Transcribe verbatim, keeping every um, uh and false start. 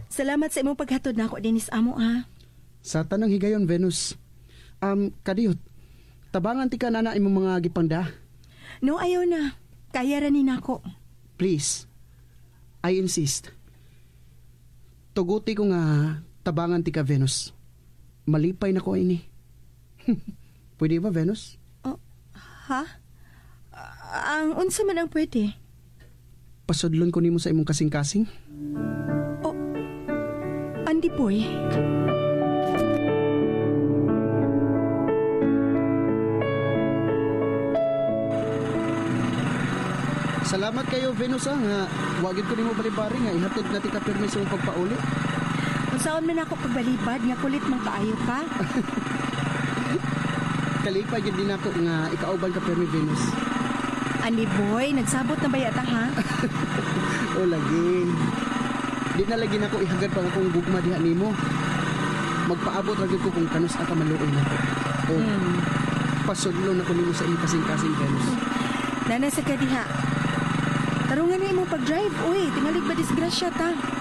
Salamat sa imong paghatod na ako dinis amo ha. Sa tanang higayon, Venus. Um, kadiyot, tabangan ti ka na na imong mga gipangda. No, ayaw na. Kaya ranin ako. Please, I insist. Tuguti ko nga tabangan ti ka, Venus. Malipay na ko ini. Pwede ba, Venus? Oh, ha? Ang unsa man ang pwede? Pasudlon ko nimo sa imong kasing-kasing. Oh, Andi boy. Salamat kayo, Venus, ha, nga wagid ko nimo balibari nga ihatod na ti ka permiso mong pagpauli. Unsaon man ako pagbalibad nga kulit man kaayo ka? Kalipay gid din ako nga ikauban ka permi, Venus. Andi boy, nagsabot na ba yata ha? O lagi. Di na lagi na ako ihagad pa akong gugma diha nimo. Magpaabot ra gyud ko kung kanus ata maluoy na ko. O Hmm. pasudlon na ko nimo sa imong kasing-kasing, Venus. Nana sa kadiha. Tarungan na imong pag-drive. Uy, tingalig ba disgrasya ta?